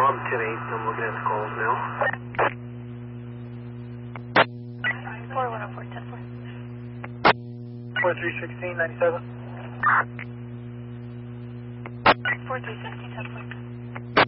10-8, I'm looking at the calls now. 4104, 10-4. 4316, 97. 4316.